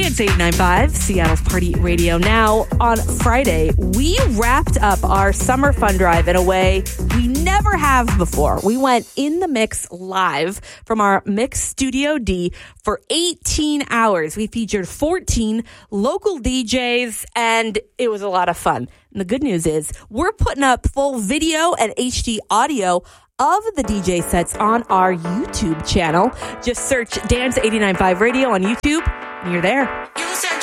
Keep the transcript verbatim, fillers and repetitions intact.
Dance eighty-nine point five, Seattle's Party Radio. Now, on Friday, we wrapped up our summer fun drive in a way we never have before. We went in the mix live from our Mix Studio D for eighteen hours. We featured fourteen local D Js, and it was a lot of fun. And the good news is we're putting up full video and H D audio of the D J sets on our YouTube channel. Just search Dance eighty-nine point five Radio on YouTube, and you're there.